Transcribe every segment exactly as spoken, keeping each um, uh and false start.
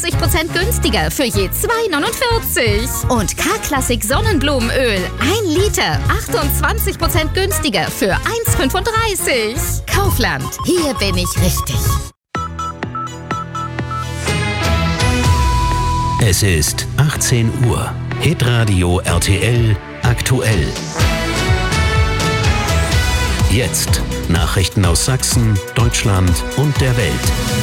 achtundzwanzig Prozent günstiger für je zwei neunundvierzig. Und K-Klassik Sonnenblumenöl, ein Liter, achtundzwanzig Prozent günstiger für eins fünfunddreißig. Kaufland, hier bin ich richtig. Es ist achtzehn Uhr. Hitradio R T L aktuell. Jetzt Nachrichten aus Sachsen, Deutschland und der Welt.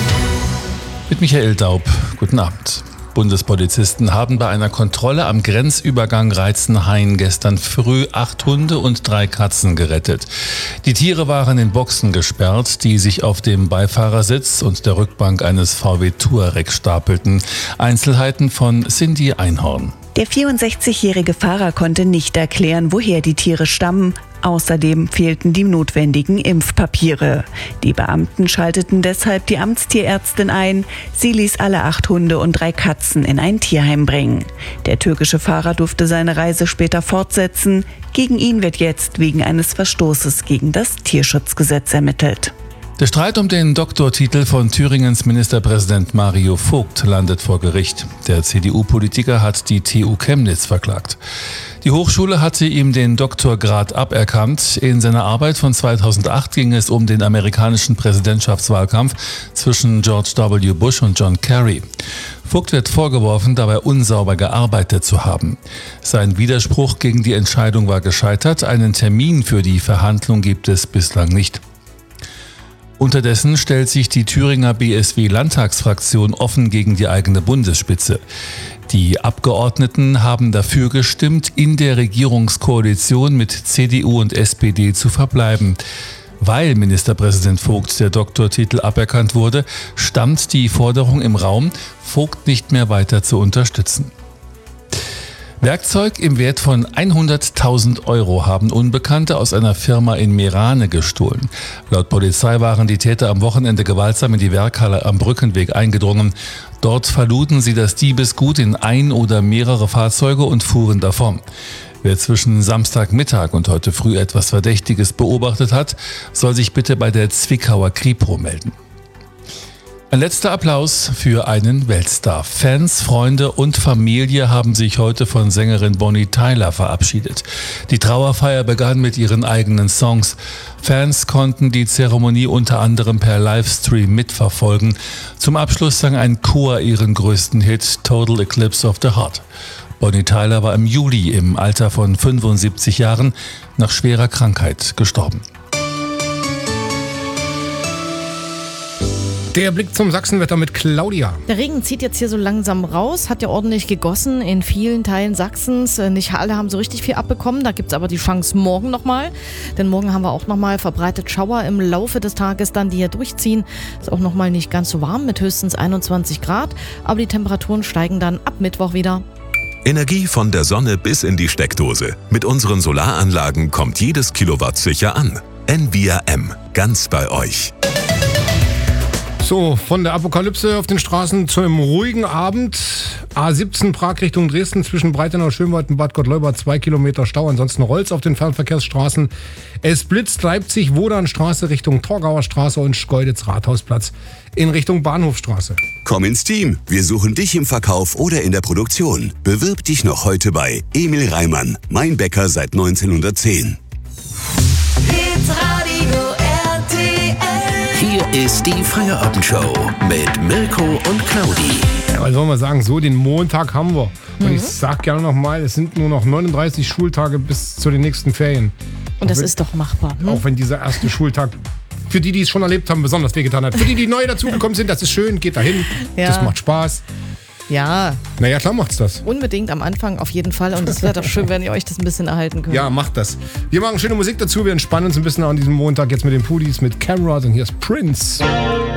Mit Michael Daub. Guten Abend. Bundespolizisten haben bei einer Kontrolle am Grenzübergang Reizenhain gestern früh acht Hunde und drei Katzen gerettet. Die Tiere waren in Boxen gesperrt, die sich auf dem Beifahrersitz und der Rückbank eines V W Touareg stapelten. Einzelheiten von Cindy Einhorn. Der vierundsechzigjährige Fahrer konnte nicht erklären, woher die Tiere stammen. Außerdem fehlten die notwendigen Impfpapiere. Die Beamten schalteten deshalb die Amtstierärztin ein. Sie ließ alle acht Hunde und drei Katzen in ein Tierheim bringen. Der türkische Fahrer durfte seine Reise später fortsetzen. Gegen ihn wird jetzt wegen eines Verstoßes gegen das Tierschutzgesetz ermittelt. Der Streit um den Doktortitel von Thüringens Ministerpräsident Mario Vogt landet vor Gericht. Der C D U-Politiker hat die T U Chemnitz verklagt. Die Hochschule hatte ihm den Doktorgrad aberkannt. In seiner Arbeit von zweitausendacht ging es um den amerikanischen Präsidentschaftswahlkampf zwischen George W. Bush und John Kerry. Vogt wird vorgeworfen, dabei unsauber gearbeitet zu haben. Sein Widerspruch gegen die Entscheidung war gescheitert. Einen Termin für die Verhandlung gibt es bislang nicht. Unterdessen stellt sich die Thüringer B S W-Landtagsfraktion offen gegen die eigene Bundesspitze. Die Abgeordneten haben dafür gestimmt, in der Regierungskoalition mit C D U und S P D zu verbleiben. Weil Ministerpräsident Vogt der Doktortitel aberkannt wurde, stand die Forderung im Raum, Vogt nicht mehr weiter zu unterstützen. Werkzeug im Wert von hunderttausend Euro haben Unbekannte aus einer Firma in Meerane gestohlen. Laut Polizei waren die Täter am Wochenende gewaltsam in die Werkhalle am Brückenweg eingedrungen. Dort verluden sie das Diebesgut in ein oder mehrere Fahrzeuge und fuhren davon. Wer zwischen Samstagmittag und heute früh etwas Verdächtiges beobachtet hat, soll sich bitte bei der Zwickauer Kripo melden. Ein letzter Applaus für einen Weltstar. Fans, Freunde und Familie haben sich heute von Sängerin Bonnie Tyler verabschiedet. Die Trauerfeier begann mit ihren eigenen Songs. Fans konnten die Zeremonie unter anderem per Livestream mitverfolgen. Zum Abschluss sang ein Chor ihren größten Hit Total Eclipse of the Heart. Bonnie Tyler war im Juli im Alter von fünfundsiebzig Jahren nach schwerer Krankheit gestorben. Der Blick zum Sachsenwetter mit Claudia. Der Regen zieht jetzt hier so langsam raus, hat ja ordentlich gegossen in vielen Teilen Sachsens. Nicht alle haben so richtig viel abbekommen, da gibt es aber die Chance morgen nochmal. Denn morgen haben wir auch nochmal verbreitet Schauer im Laufe des Tages dann, die hier durchziehen. Ist auch nochmal nicht ganz so warm mit höchstens einundzwanzig Grad, aber die Temperaturen steigen dann ab Mittwoch wieder. Energie von der Sonne bis in die Steckdose. Mit unseren Solaranlagen kommt jedes Kilowatt sicher an. N V R M, ganz bei euch. So, von der Apokalypse auf den Straßen zu einem ruhigen Abend. A siebzehn Prag Richtung Dresden zwischen Breitenau, Schönwald und Bad Gottleuba, zwei Kilometer Stau. Ansonsten rollt's auf den Fernverkehrsstraßen. Es blitzt Leipzig, Wodanstraße Richtung Torgauer Straße und Schkeuditz Rathausplatz in Richtung Bahnhofstraße. Komm ins Team. Wir suchen dich im Verkauf oder in der Produktion. Bewirb dich noch heute bei Emil Reimann, mein Bäcker seit neunzehnhundertzehn. Hier ist die Feierabendshow mit Mirko und Claudi. Ja, was soll man sagen? So, den Montag haben wir. Und mhm. ich sag gerne nochmal, es sind nur noch neununddreißig Schultage bis zu den nächsten Ferien. Und das wenn, ist doch machbar. Hm? Auch wenn dieser erste Schultag für die, die es schon erlebt haben, besonders wehgetan hat. Für die, die neu dazugekommen sind, das ist schön, geht dahin, ja. Das macht Spaß. Ja. Naja, klar macht's das. Unbedingt am Anfang auf jeden Fall. Und es wäre doch schön, wenn ihr euch das ein bisschen erhalten könnt. Ja, macht das. Wir machen schöne Musik dazu. Wir entspannen uns ein bisschen an diesem Montag jetzt mit den Pudis, mit Camera. Und hier ist Prince.